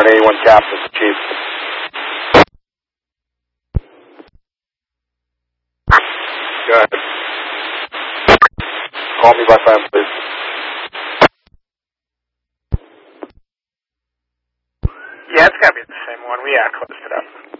81 Captain, Chief. Go ahead. Call me by phone, please. Yeah, it's got to be the same one. We closed it up.